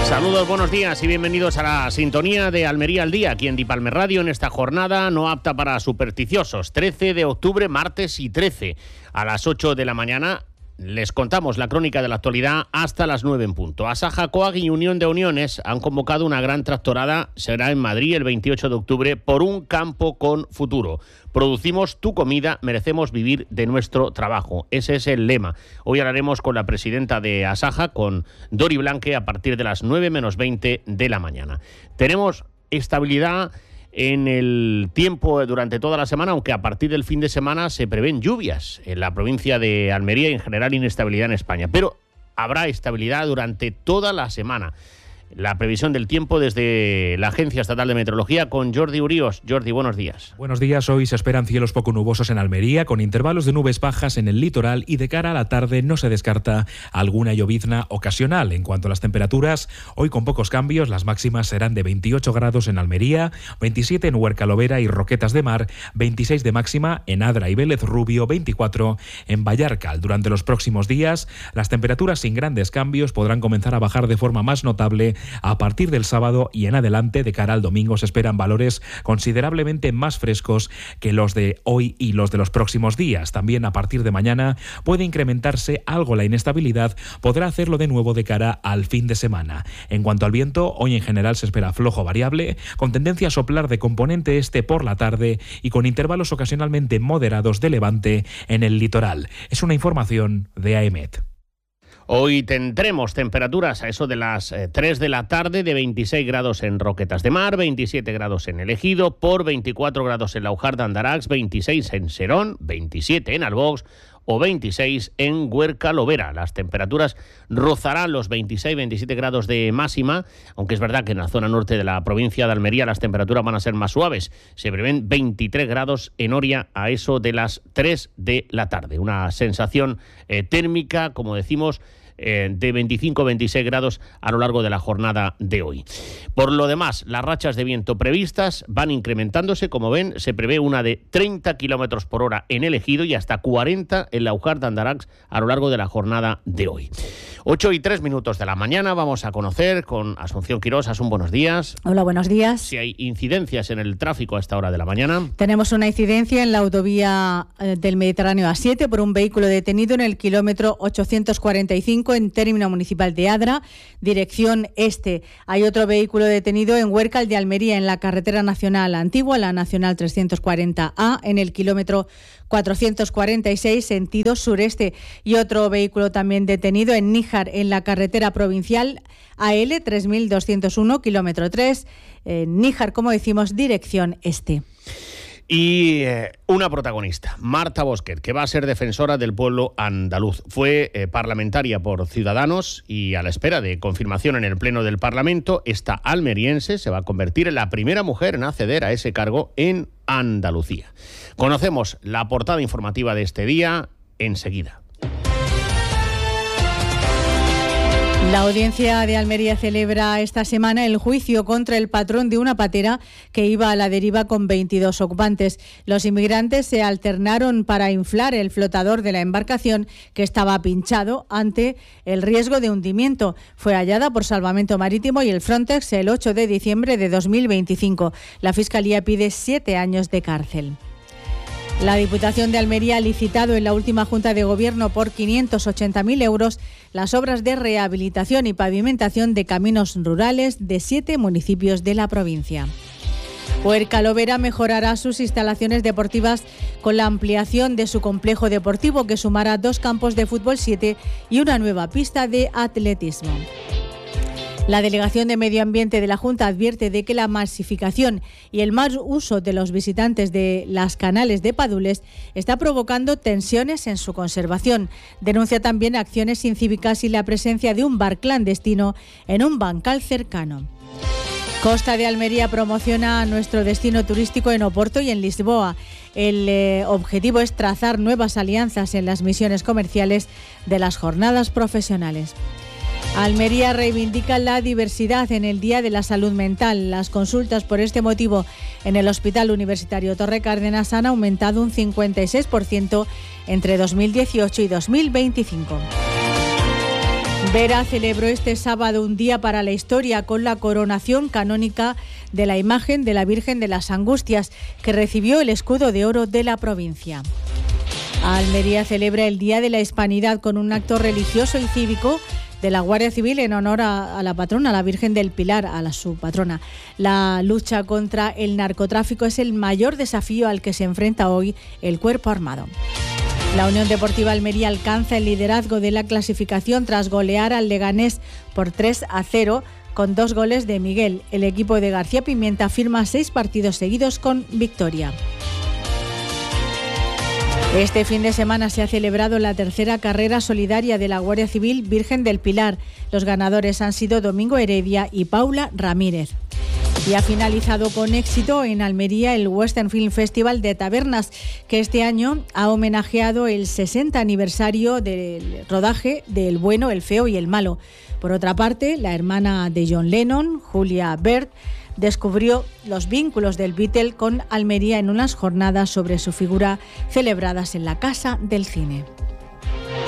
Saludos, buenos días y bienvenidos a la sintonía de Almería al Día, aquí en Dipalme Radio, en esta jornada no apta para supersticiosos. 13 de octubre, martes y 13, a las 8 de la mañana. Les contamos la crónica de la actualidad hasta las 9 en punto. Asaja, Coag y Unión de Uniones han convocado una gran tractorada. Será en Madrid el 28 de octubre por un campo con futuro. Producimos tu comida, merecemos vivir de nuestro trabajo. Ese es el lema. Hoy hablaremos con la presidenta de Asaja, con Dori Blanque, a partir de las 9 menos 20 de la mañana. Tenemos estabilidad en el tiempo durante toda la semana, aunque a partir del fin de semana se prevén lluvias en la provincia de Almería y en general inestabilidad en España. Pero habrá estabilidad durante toda la semana. La previsión del tiempo desde la Agencia Estatal de Meteorología con Jordi Uríos. Jordi, buenos días. Buenos días. Hoy se esperan cielos poco nubosos en Almería, con intervalos de nubes bajas en el litoral, y de cara a la tarde no se descarta alguna llovizna ocasional. En cuanto a las temperaturas, hoy con pocos cambios, las máximas serán de 28 grados en Almería, 27 en Huerca-Lovera y Roquetas de Mar, 26 de máxima en Adra y Vélez Rubio, 24 en Vallarcal. Durante los próximos días, las temperaturas sin grandes cambios podrán comenzar a bajar de forma más notable a partir del sábado y en adelante. De cara al domingo se esperan valores considerablemente más frescos que los de hoy y los de los próximos días. También a partir de mañana puede incrementarse algo la inestabilidad, podrá hacerlo de nuevo de cara al fin de semana. En cuanto al viento, hoy en general se espera flojo variable, con tendencia a soplar de componente este por la tarde y con intervalos ocasionalmente moderados de levante en el litoral. Es una información de AEMET. Hoy tendremos temperaturas a eso de las 3 de la tarde de 26 grados en Roquetas de Mar, 27 grados en El Ejido, por 24 grados en Laujar de Andarax, 26 en Serón, 27 en Albox o 26 en Huerca-Lovera. Las temperaturas rozarán los 26-27 grados de máxima, aunque es verdad que en la zona norte de la provincia de Almería las temperaturas van a ser más suaves. Se prevén 23 grados en Oria a eso de las 3 de la tarde. Una sensación térmica, como decimos, de 25-26 grados a lo largo de la jornada de hoy. Por lo demás, las rachas de viento previstas van incrementándose. Como ven, se prevé una de 30 kilómetros por hora en El Ejido y hasta 40 en Laujar de Andarax a lo largo de la jornada de hoy. 8:03 de la mañana, vamos a conocer con Asunción Quirós. Asun, buenos días. Hola, buenos días. Si hay incidencias en el tráfico a esta hora de la mañana. Tenemos una incidencia en la autovía del Mediterráneo A7 por un vehículo detenido en el kilómetro 845 en término municipal de Adra, dirección este. Hay otro vehículo detenido en Huércal de Almería, en la carretera nacional antigua, la nacional 340A, en el kilómetro 446, sentido sureste. Y otro vehículo también detenido en Níjar, en la carretera provincial AL 3201, kilómetro 3, Níjar, como decimos, dirección este. Y una protagonista, Marta Bosquet, que va a ser defensora del pueblo andaluz. Fue parlamentaria por Ciudadanos y a la espera de confirmación en el Pleno del Parlamento, esta almeriense se va a convertir en la primera mujer en acceder a ese cargo en Andalucía. Conocemos la portada informativa de este día enseguida. La Audiencia de Almería celebra esta semana el juicio contra el patrón de una patera que iba a la deriva con 22 ocupantes. Los inmigrantes se alternaron para inflar el flotador de la embarcación, que estaba pinchado ante el riesgo de hundimiento. Fue hallada por Salvamento Marítimo y el Frontex el 8 de diciembre de 2025. La Fiscalía pide 7 años de cárcel. La Diputación de Almería ha licitado en la última Junta de Gobierno por 580.000 euros las obras de rehabilitación y pavimentación de caminos rurales de 7 municipios de la provincia. Huerca-Lovera mejorará sus instalaciones deportivas con la ampliación de su complejo deportivo, que sumará 2 campos de fútbol 7 y una nueva pista de atletismo. La Delegación de Medio Ambiente de la Junta advierte de que la masificación y el mal uso de los visitantes de las canales de Padules está provocando tensiones en su conservación. Denuncia también acciones incívicas y la presencia de un bar clandestino en un bancal cercano. Costa de Almería promociona nuestro destino turístico en Oporto y en Lisboa. El objetivo es trazar nuevas alianzas en las misiones comerciales de las jornadas profesionales. Almería reivindica la diversidad en el Día de la Salud Mental. Las consultas por este motivo en el Hospital Universitario Torre Cárdenas han aumentado un 56% entre 2018 y 2025. Vera celebró este sábado un día para la historia con la coronación canónica de la imagen de la Virgen de las Angustias, que recibió el escudo de oro de la provincia. Almería celebra el Día de la Hispanidad con un acto religioso y cívico de la Guardia Civil en honor a la patrona, la Virgen del Pilar, su patrona. La lucha contra el narcotráfico es el mayor desafío al que se enfrenta hoy el Cuerpo Armado. La Unión Deportiva Almería alcanza el liderazgo de la clasificación tras golear al Leganés por 3-0 con 2 goles de Miguel. El equipo de García Pimienta firma 6 partidos seguidos con victoria. Este fin de semana se ha celebrado la tercera carrera solidaria de la Guardia Civil Virgen del Pilar. Los ganadores han sido Domingo Heredia y Paula Ramírez. Y ha finalizado con éxito en Almería el Western Film Festival de Tabernas, que este año ha homenajeado el 60 aniversario del rodaje de El bueno, el feo y el malo. Por otra parte, la hermana de John Lennon, Julia Bird, descubrió los vínculos del Beatle con Almería en unas jornadas sobre su figura celebradas en la Casa del Cine.